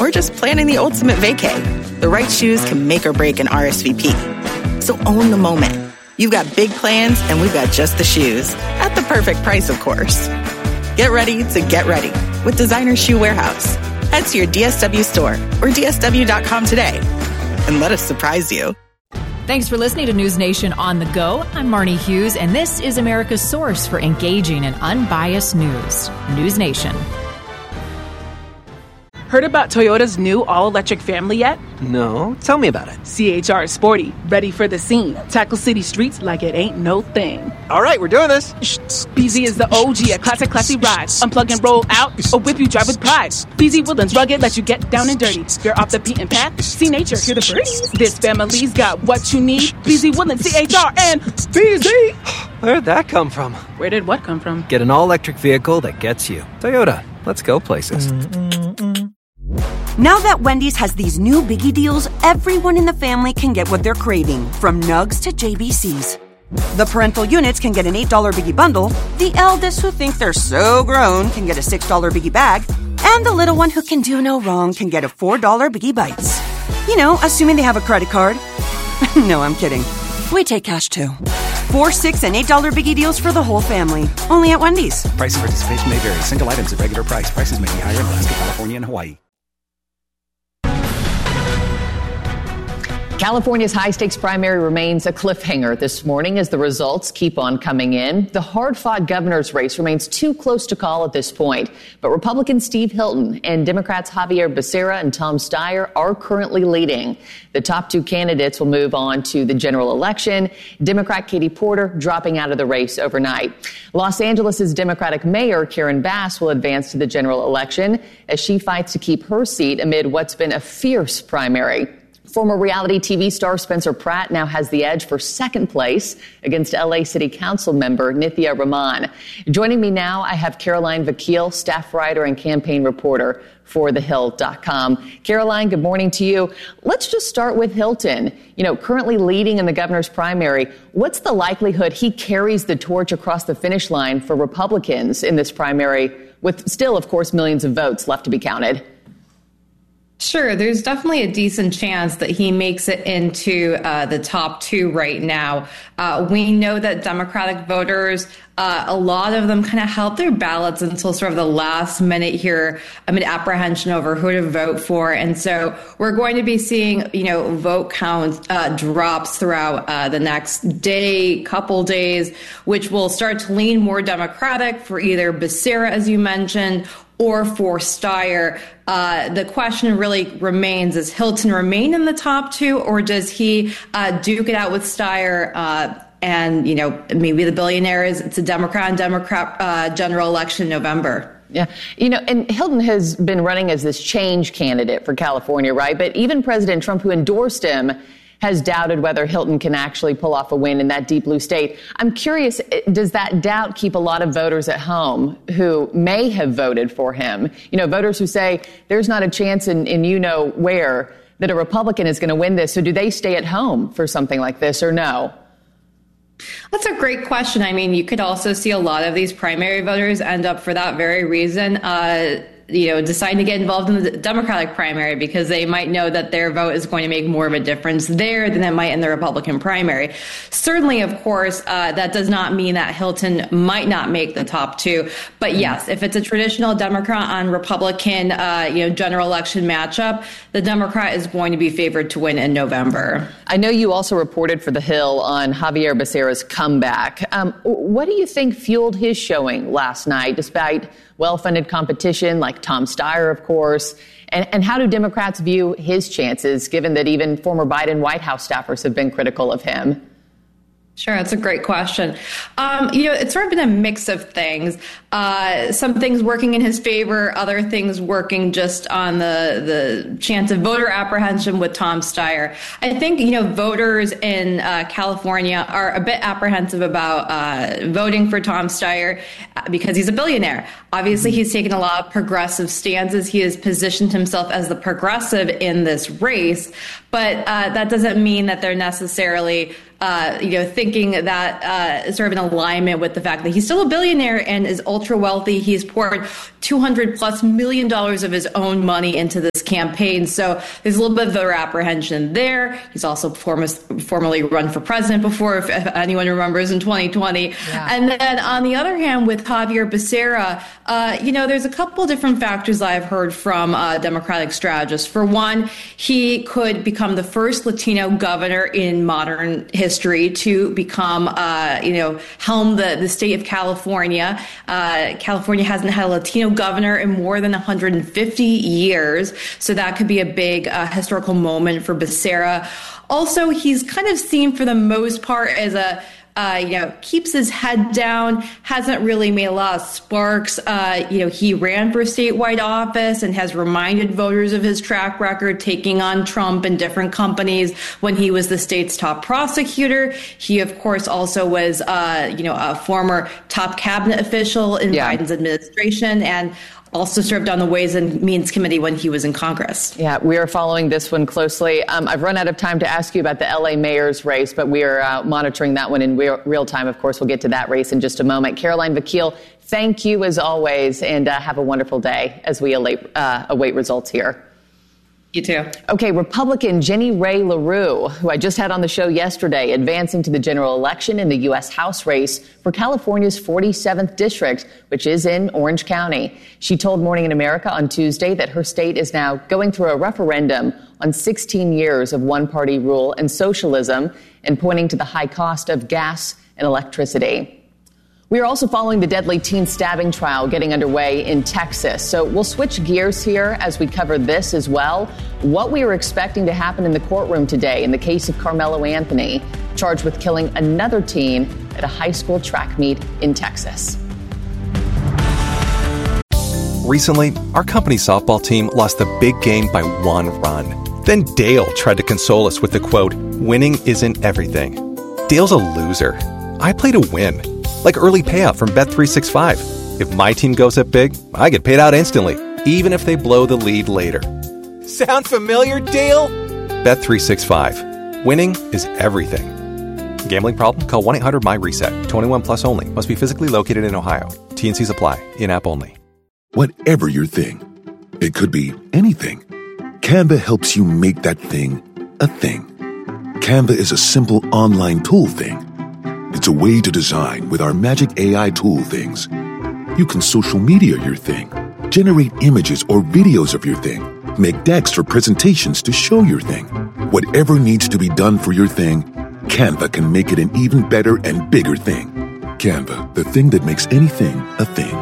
or just planning the ultimate vacay, the right shoes can make or break an RSVP. So own the moment. You've got big plans, and we've got just the shoes. At the perfect price, of course. Get ready to get ready with Designer Shoe Warehouse. Head to your DSW store or DSW.com today and let us surprise you. Thanks for listening to News Nation on the Go. I'm Marnie Hughes, and this is America's source for engaging and unbiased news. News Nation. Heard about Toyota's new all-electric family yet? No. Tell me about it. CHR is sporty, ready for the scene. Tackle city streets like it ain't no thing. All right, we're doing this. BZ is the OG, a classy ride. Unplug and roll out, or whip you drive with pride. BZ Woodlands rugged, let you get down and dirty. You're off the beaten path, see nature, hear the birds. This family's got what you need. BZ Woodlands, CHR, and BZ. Where'd that come from? Where did what come from? Get an all-electric vehicle that gets you. Toyota, let's go places. Now that Wendy's has these new biggie deals, everyone in the family can get what they're craving, from nugs to JBCs. The parental units can get an $8 biggie bundle, the eldest who think they're so grown can get a $6 biggie bag, and the little one who can do no wrong can get a $4 biggie bites. You know, assuming they have a credit card. No, I'm kidding. We take cash too. $4, $6, and $8 biggie deals for the whole family. Only at Wendy's. Price and participation may vary. Single items at regular price. Prices may be higher in Alaska, California, and Hawaii. California's high-stakes primary remains a cliffhanger this morning as the results keep on coming in. The hard-fought governor's race remains too close to call at this point. But Republican Steve Hilton and Democrats Javier Becerra and Tom Steyer are currently leading. The top two candidates will move on to the general election. Democrat Katie Porter dropping out of the race overnight. Los Angeles' Democratic Mayor Karen Bass will advance to the general election as she fights to keep her seat amid what's been a fierce primary. Former reality TV star Spencer Pratt now has the edge for second place against LA City Council member Nithya Raman. Joining me now, I have Caroline Vakil, staff writer and campaign reporter for TheHill.com. Caroline, good morning to you. Let's just start with Hilton. You know, currently leading in the governor's primary. What's the likelihood he carries the torch across the finish line for Republicans in this primary, with still, of course, millions of votes left to be counted? Sure, there's definitely a decent chance that he makes it into the top two right now. We know that Democratic voters, a lot of them kind of held their ballots until sort of the last minute here amid apprehension over who to vote for. And so we're going to be seeing, vote count drops throughout the next day, couple days, which will start to lean more Democratic for either Becerra, as you mentioned, or for Steyer. The question really remains, does Hilton remain in the top two, or does he duke it out with Steyer? And, maybe the billionaire it's a Democrat and Democrat general election in November. Yeah. And Hilton has been running as this change candidate for California, right? But even President Trump, who endorsed him, has doubted whether Hilton can actually pull off a win in that deep blue state. I'm curious, does that doubt keep a lot of voters at home who may have voted for him? Voters who say there's not a chance in where that a Republican is going to win this. So do they stay at home for something like this or no? That's a great question. I mean, you could also see a lot of these primary voters end up for that very reason, deciding to get involved in the Democratic primary because they might know that their vote is going to make more of a difference there than it might in the Republican primary. Certainly, of course, that does not mean that Hilton might not make the top two. But yes, if it's a traditional Democrat on Republican, general election matchup, the Democrat is going to be favored to win in November. I know you also reported for The Hill on Javier Becerra's comeback. What do you think fueled his showing last night, despite well-funded competition like Tom Steyer, of course? And how do Democrats view his chances, given that even former Biden White House staffers have been critical of him? Sure, that's a great question. It's sort of been a mix of things. Some things working in his favor, other things working just on the chance of voter apprehension with Tom Steyer. I think, voters in California are a bit apprehensive about voting for Tom Steyer because he's a billionaire. Obviously, he's taken a lot of progressive stances. He has positioned himself as the progressive in this race, but that doesn't mean that they're necessarily thinking that sort of in alignment with the fact that he's still a billionaire and is ultra wealthy. He's poured $200+ million of his own money into this campaign. So there's a little bit of their apprehension there. He's also formerly run for president before, if anyone remembers, in 2020. Yeah. And then on the other hand, with Xavier Becerra, there's a couple different factors I've heard from Democratic strategists. For one, he could become the first Latino governor in modern history to become, helm the state of California. California hasn't had a Latino governor in more than 150 years. So that could be a big historical moment for Becerra. Also, he's kind of seen for the most part as keeps his head down, hasn't really made a lot of sparks. He ran for statewide office and has reminded voters of his track record taking on Trump and different companies when he was the state's top prosecutor. He, of course, also was, a former top cabinet official in Biden's administration and also served on the Ways and Means Committee when he was in Congress. Yeah, we are following this one closely. I've run out of time to ask you about the L.A. mayor's race, but we are monitoring that one in real time. Of course, we'll get to that race in just a moment. Caroline Vakil, thank you as always, and have a wonderful day as we await results here. You too. Okay, Republican Jenny Ray LaRue, who I just had on the show yesterday, advancing to the general election in the U.S. House race for California's 47th district, which is in Orange County. She told Morning in America on Tuesday that her state is now going through a referendum on 16 years of one-party rule and socialism, and pointing to the high cost of gas and electricity. We are also following the deadly teen stabbing trial getting underway in Texas. So we'll switch gears here as we cover this as well. What we are expecting to happen in the courtroom today in the case of Carmelo Anthony, charged with killing another teen at a high school track meet in Texas. Recently, our company softball team lost the big game by 1 run. Then Dale tried to console us with the quote, "Winning isn't everything." Dale's a loser. I play to win. Like early payout from Bet365. If my team goes up big, I get paid out instantly, even if they blow the lead later. Sound familiar, Dale? Bet365. Winning is everything. Gambling problem? Call 1-800-MY-RESET. 21 plus only. Must be physically located in Ohio. T&Cs apply. In-app only. Whatever your thing, it could be anything. Canva helps you make that thing a thing. Canva is a simple online tool thing. It's a way to design with our magic AI tool things. You can social media your thing, generate images or videos of your thing, make decks or presentations to show your thing. Whatever needs to be done for your thing, Canva can make it an even better and bigger thing. Canva, the thing that makes anything a thing.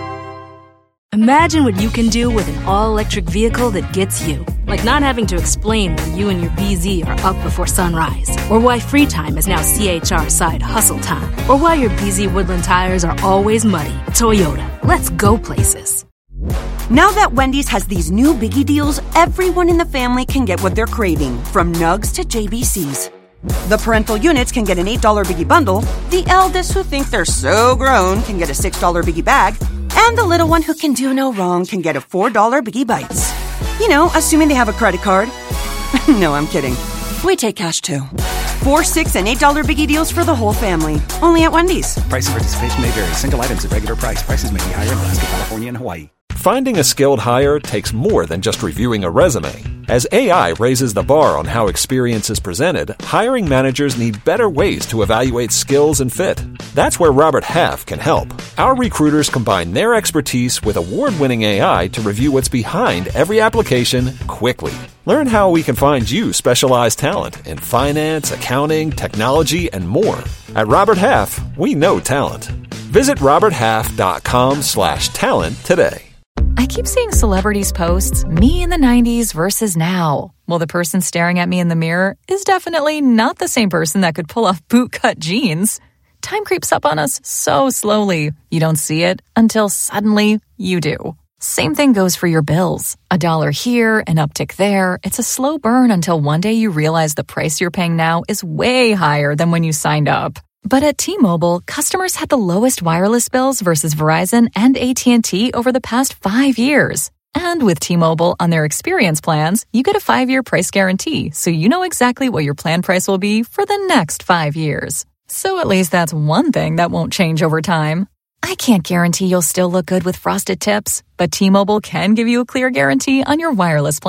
Imagine what you can do with an all-electric vehicle that gets you. Like not having to explain why you and your BZ are up before sunrise. Or why free time is now CHR side hustle time. Or why your BZ Woodland tires are always muddy. Toyota, let's go places. Now that Wendy's has these new biggie deals, everyone in the family can get what they're craving. From Nugs to JBC's. The parental units can get an $8 biggie bundle. The eldest who think they're so grown can get a $6 biggie bag. And the little one who can do no wrong can get a $4 Biggie Bites. You know, assuming they have a credit card. No, I'm kidding. We take cash too. 4, $6, and $8 Biggie deals for the whole family. Only at Wendy's. Price and participation may vary. Single items at regular price. Prices may be higher in Alaska, California, and Hawaii. Finding a skilled hire takes more than just reviewing a resume. As AI raises the bar on how experience is presented, hiring managers need better ways to evaluate skills and fit. That's where Robert Half can help. Our recruiters combine their expertise with award-winning AI to review what's behind every application quickly. Learn how we can find you specialized talent in finance, accounting, technology, and more. At Robert Half, we know talent. Visit roberthalf.com/talent today. I keep seeing celebrities posts, me in the 90s versus now. Well, the person staring at me in the mirror is definitely not the same person that could pull off bootcut jeans. Time creeps up on us so slowly. You don't see it until suddenly you do. Same thing goes for your bills. $1 here, an uptick there. It's a slow burn until one day you realize the price you're paying now is way higher than when you signed up. But at T-Mobile, customers had the lowest wireless bills versus Verizon and AT&T over the past 5 years. And with T-Mobile, on their experience plans, you get a 5-year price guarantee, so you know exactly what your plan price will be for the next 5 years. So at least that's one thing that won't change over time. I can't guarantee you'll still look good with Frosted Tips, but T-Mobile can give you a clear guarantee on your wireless plan.